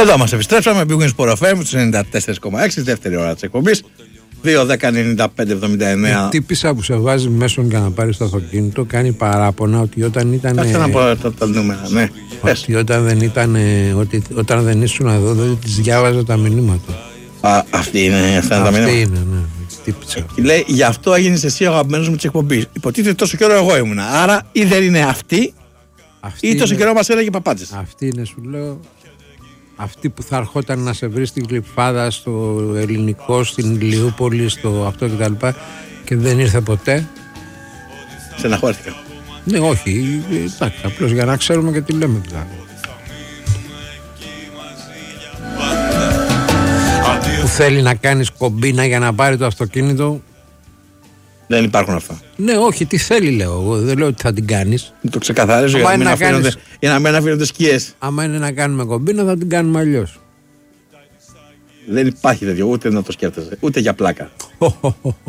Εδώ μας επιστρέψαμε. Big Win Sport FM στους 94,6, δεύτερη ώρα της εκπομπής. 2-10-95-79. Τύπησα που σε βάζει μέσον για να πάρει το αυτοκίνητο κάνει παράπονα ότι όταν ήταν. Κάτσε να πω τα νούμερα, ναι. Ότι όταν δεν ήσουν εδώ δεν τις διάβαζα τα μηνύματα. Αυτά είναι τα μηνύματα. Αυτή είναι, ναι. Τύπησα. Λέει, γι' αυτό έγινες εσύ ο αγαπημένος μου της εκπομπής. Υποτίθεται τόσο καιρό εγώ ήμουνα. Άρα ή δεν είναι αυτή ή τόσο καιρό μας έλεγε παπάτσες. Αυτή είναι, σου λέω. Αυτή που θα ερχόταν να σε βρει στην Γλυφάδα, στο Ελληνικό, στην Ηλιούπολη, στο αυτό κτλ. Και δεν ήρθε ποτέ. Στεναχώρηθηκα. Ναι, όχι. Εντάξει, απλώς για να ξέρουμε και τι λέμε δηλαδή. Που θέλει να κάνεις κομπίνα για να πάρει το αυτοκίνητο. Δεν υπάρχουν αυτά. Ναι, όχι, τι θέλει λέω. Εγώ δεν λέω ότι θα την κάνεις. Το ξεκαθαρίζω για να μην αφήνονται σκιές. Άμα είναι να κάνουμε κομπίνα θα την κάνουμε αλλιώς. Δεν υπάρχει τέτοιο, ούτε να το σκέφτεσαι, ούτε για πλάκα.